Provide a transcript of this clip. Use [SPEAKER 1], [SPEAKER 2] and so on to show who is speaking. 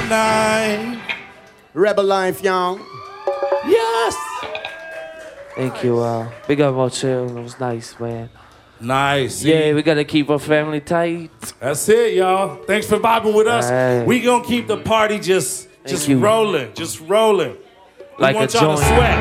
[SPEAKER 1] tonight.
[SPEAKER 2] Rebel life, y'all.
[SPEAKER 1] Yes.
[SPEAKER 3] Thank you. Big up Motel. It was nice, man.
[SPEAKER 1] Nice.
[SPEAKER 3] Yeah, we gotta keep our family tight.
[SPEAKER 1] That's it, y'all. Thanks for vibing with us.
[SPEAKER 3] Right.
[SPEAKER 1] We gonna keep the party just
[SPEAKER 3] you.
[SPEAKER 1] rolling, just rolling. We
[SPEAKER 3] Like
[SPEAKER 1] want
[SPEAKER 3] a
[SPEAKER 1] y'all to
[SPEAKER 3] joint.
[SPEAKER 1] sweat.